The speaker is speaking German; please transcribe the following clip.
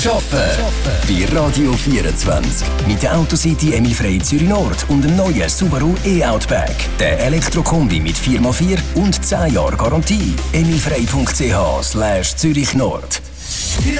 Bei Radio 24. Mit der Autocity Emil Frey Zürich Nord und dem neuen Subaru e-Outback. Der Elektrokombi mit 4x4 und 10 Jahre Garantie. emilfrey.ch/Zürich Nord.